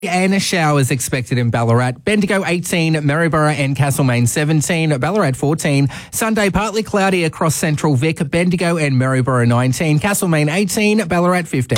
And showers expected in Ballarat. Bendigo 18, Maryborough and Castlemaine 17, Ballarat 14. Sunday partly cloudy across central Vic, Bendigo and Maryborough 19, Castlemaine 18, Ballarat 15.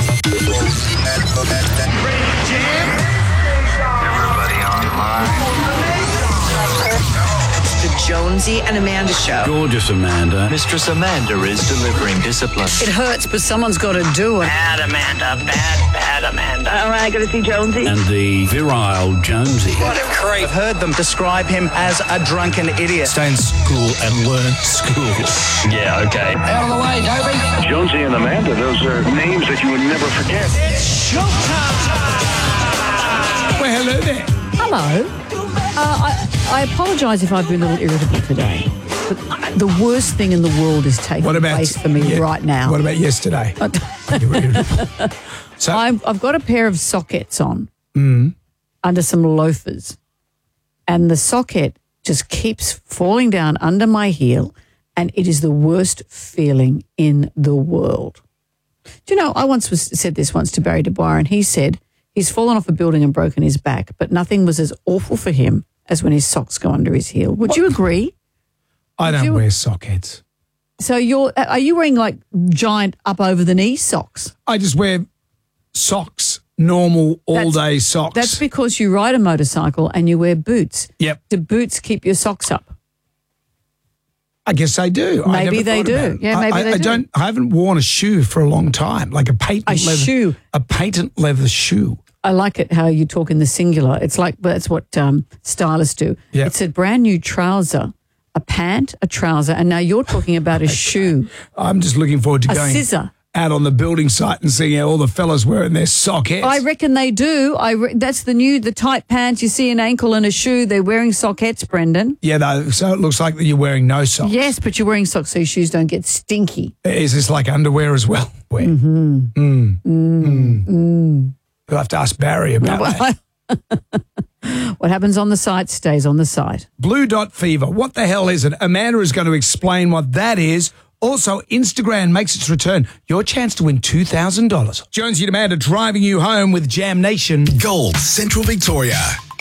Jonesy and Amanda Show. Gorgeous Amanda. Mistress Amanda is delivering discipline. It hurts, but someone's got to do it. Bad Amanda, bad Amanda. All right, got to see Jonesy. And the virile Jonesy. What a creep. I've heard them describe him as a drunken idiot. Stay in school and learn school. Yeah, okay. Out of the way, Toby. Jonesy and Amanda, those are names that you would never forget. It's showtime. Well, hello there. Hello. I apologise if I've been a little irritable today. But the worst thing in the world is taking place for me right now. What about yesterday? So I've got a pair of sockets on under some loafers, and the socket just keeps falling down under my heel, and it is the worst feeling in the world. Do you know, I said this once to Barry DeBuyer, and he said he's fallen off a building and broken his back, but nothing was as awful for him as when his socks go under his heel. Would you agree? I don't wear sockets. So are you wearing like giant up over the knee socks? I just wear socks, normal all-day socks. That's because you ride a motorcycle and you wear boots. Yep. Do boots keep your socks up? I guess they do. Maybe they do. Yeah, maybe they do. I haven't worn a shoe for a long time, like a patent leather shoe. I like it how you talk in the singular. It's like that's what stylists do. Yep. It's a brand new trouser, a pant, a trouser, and now you're talking about a shoe. I'm just looking forward to going scissor. Out on the building site and seeing how all the fellas wearing their sockets. I reckon they do. That's the tight pants. You see an ankle and a shoe. They're wearing sockettes, Brendan. Yeah, so it looks like that you're wearing no socks. Yes, but you're wearing socks so your shoes don't get stinky. Is this like underwear as well? We'll have to ask Barry about that. What happens on the site stays on the site. Blue Dot Fever. What the hell is it? Amanda is going to explain what that is. Also, Instagram makes its return. Your chance to win $2,000. Jonesy and Amanda driving you home with Jam Nation. Gold, Central Victoria.